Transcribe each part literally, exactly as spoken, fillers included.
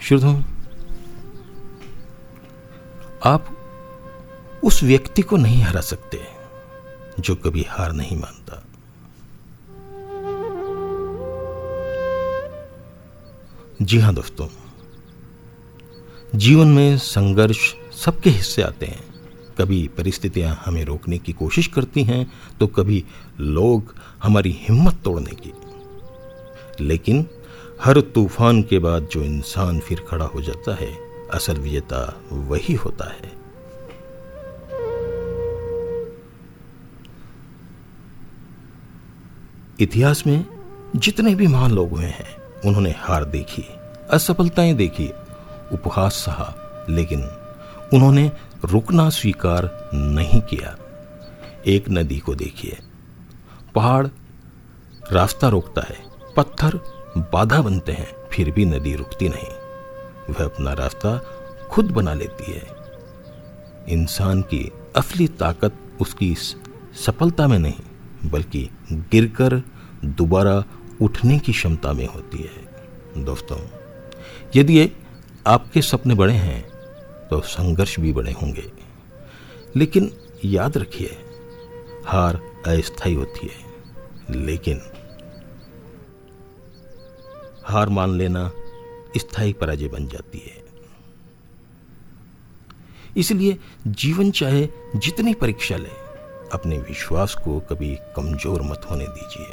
श्रोताओ, आप उस व्यक्ति को नहीं हरा सकते जो कभी हार नहीं मानता। जी हां दोस्तों, जीवन में संघर्ष सबके हिस्से आते हैं। कभी परिस्थितियां हमें रोकने की कोशिश करती हैं तो कभी लोग हमारी हिम्मत तोड़ने की। लेकिन हर तूफान के बाद जो इंसान फिर खड़ा हो जाता है, असल विजेता वही होता है। इतिहास में जितने भी महान लोग हुए हैं, उन्होंने हार देखी, असफलताएं देखी, उपहास सहा, लेकिन उन्होंने रुकना स्वीकार नहीं किया। एक नदी को देखिए, पहाड़ रास्ता रोकता है, पत्थर बाधा बनते हैं, फिर भी नदी रुकती नहीं। वह अपना रास्ता खुद बना लेती है। इंसान की असली ताकत उसकी सफलता में नहीं, बल्कि गिरकर दोबारा उठने की क्षमता में होती है। दोस्तों, यदि आपके सपने बड़े हैं तो संघर्ष भी बड़े होंगे, लेकिन याद रखिए, हार अस्थायी होती है, लेकिन हार मान लेना स्थायी पराजय बन जाती है। इसलिए जीवन चाहे जितनी परीक्षा ले, अपने विश्वास को कभी कमजोर मत होने दीजिए।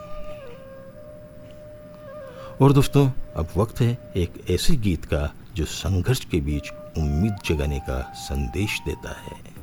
और दोस्तों, अब वक्त है एक ऐसे गीत का जो संघर्ष के बीच उम्मीद जगाने का संदेश देता है।